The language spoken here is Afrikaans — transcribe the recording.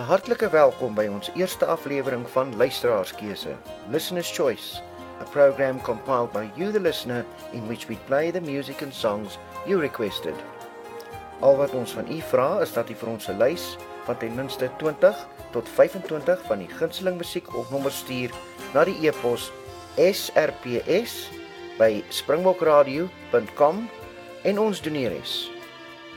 Hartlike welkom by ons eerste aflewering van Luisteraarskeuse, Listener's Choice, a program compiled by you the listener in which we play the music and songs you requested. Al wat ons van u vra is dat u vir ons 'n lys van ten minste 20 tot 25 van die gunsteling musiek op nommer stuur na die e-pos srps@springbokradio.com en ons doneer is